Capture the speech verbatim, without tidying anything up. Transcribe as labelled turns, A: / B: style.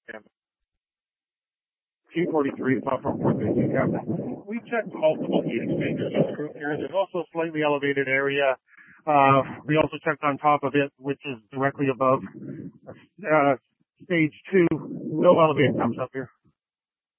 A: And T forty-three, platform four thirteen. Yeah. We checked multiple heat exchangers in the group here. There's also a slightly elevated area. Uh, we also checked on top of it, which is directly above uh, stage two. No elevated comes up here.